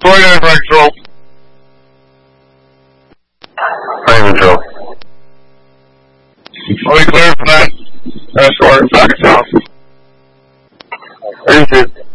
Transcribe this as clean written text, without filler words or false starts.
29 right control. Right control. Are we clear for that? Escort back south. 32.